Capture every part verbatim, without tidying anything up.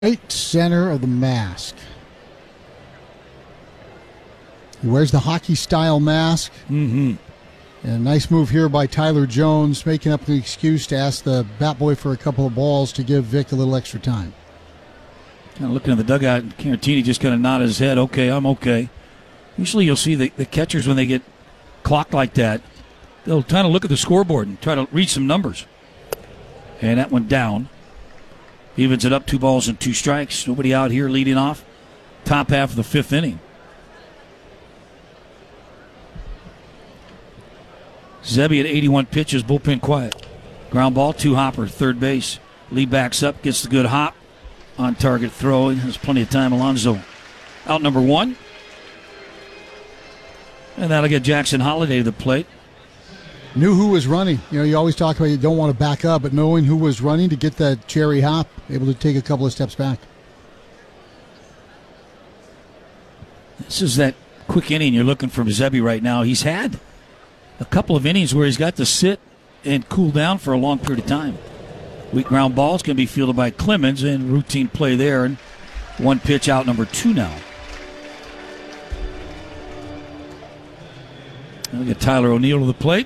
Right center of the mask. He wears the hockey-style mask. Mm-hmm. And a nice move here by Tyler Jones, making up an excuse to ask the bat boy for a couple of balls to give Vic a little extra time. Kind of looking at the dugout, and Caratini just kind of nodded his head, okay, I'm okay. Usually you'll see the, the catchers, when they get clocked like that, they'll kind of look at the scoreboard and try to read some numbers. And that went down. Evens it up, two balls and two strikes. Nobody out here leading off. Top half of the fifth inning. Zebby at eighty-one pitches, bullpen quiet. Ground ball, two hopper, third base. Lee backs up, gets the good hop. On target throw, and has plenty of time. Alonso out number one. And that'll get Jackson Holiday to the plate. Knew who was running. You know, you always talk about you don't want to back up, but knowing who was running to get that cherry hop, able to take a couple of steps back. This is that quick inning you're looking for Zebby right now. He's had a couple of innings where he's got to sit and cool down for a long period of time. Weak ground balls can be fielded by Clemens, and routine play there. And one pitch out, number two now. Look at Tyler O'Neill to the plate.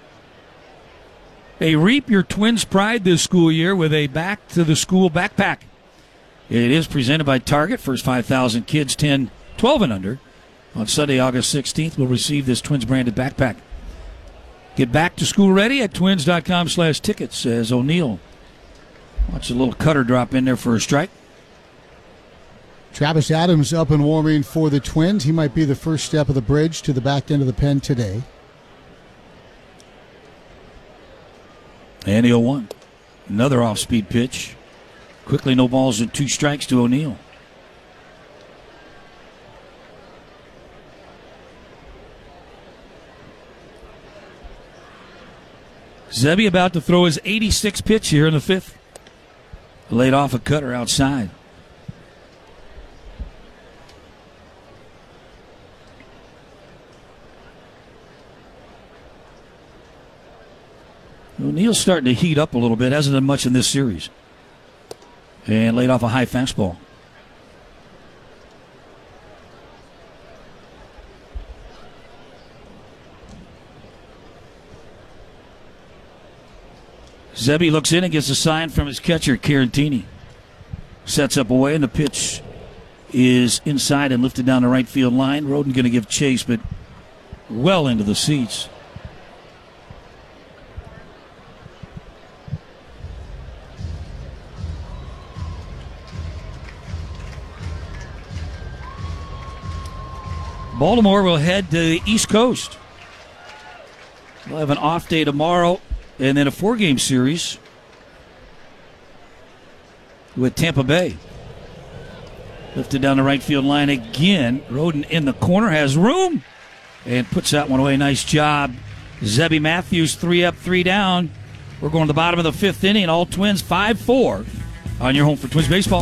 Hey, reap your Twins' pride this school year with a Back to the School backpack. It is presented by Target. First five thousand kids, ten, twelve and under, on Sunday, August sixteenth, will receive this Twins-branded backpack. Get back to school ready at twins.com slash tickets, says O'Neill. Watch a little cutter drop in there for a strike. Travis Adams up and warming for the Twins. He might be the first step of the bridge to the back end of the pen today. And the oh one. Another off-speed pitch. Quickly, no balls and two strikes to O'Neill. Zebby about to throw his eighty-sixth pitch here in the fifth. Laid off a cutter outside. O'Neill's starting to heat up a little bit. Hasn't done much in this series. And laid off a high fastball. Zebby looks in and gets a sign from his catcher, Caratini. Sets up away, and the pitch is inside and lifted down the right field line. Roden going to give chase, but well into the seats. Baltimore will head to the East Coast. We'll have an off day tomorrow, and then a four-game series with Tampa Bay. Lifted down the right field line again. Roden in the corner, has room, and puts that one away. Nice job. Zebby Matthews, three up, three down. We're going to the bottom of the fifth inning. All Twins, five four on your home for Twins baseball.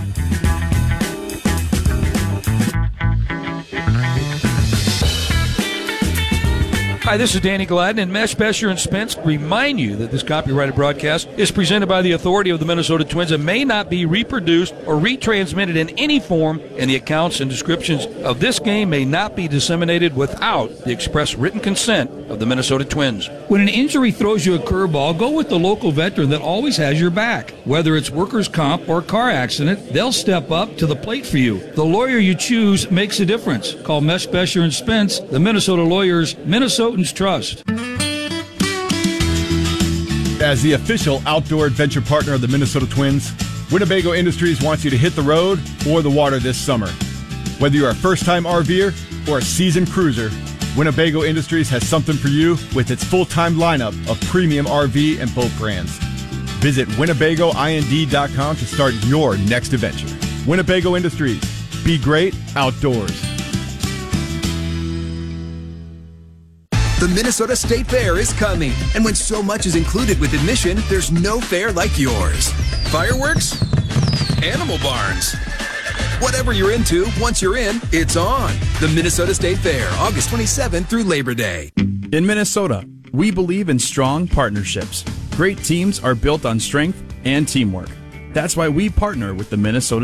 Hi, this is Danny Gladden, and Mesh, Besher, and Spence remind you that this copyrighted broadcast is presented by the authority of the Minnesota Twins and may not be reproduced or retransmitted in any form, and the accounts and descriptions of this game may not be disseminated without the express written consent of the Minnesota Twins. When an injury throws you a curveball, go with the local veteran that always has your back. Whether it's workers' comp or car accident, they'll step up to the plate for you. The lawyer you choose makes a difference. Call Mesh, Besher, and Spence, the Minnesota lawyers, Minnesotans trust. As the official outdoor adventure partner of the Minnesota Twins, Winnebago Industries wants you to hit the road or the water this summer. Whether you're a first-time RVer or a seasoned cruiser, Winnebago Industries has something for you with its full-time lineup of premium R V and boat brands. Visit Winnebago Ind dot com to start your next adventure. Winnebago Industries. Be great outdoors. The Minnesota State Fair is coming, and when so much is included with admission, there's no fair like yours. Fireworks? Animal barns? Whatever you're into, once you're in, it's on. The Minnesota State Fair, August twenty-seventh through Labor Day. In Minnesota, we believe in strong partnerships. Great teams are built on strength and teamwork. That's why we partner with the Minnesota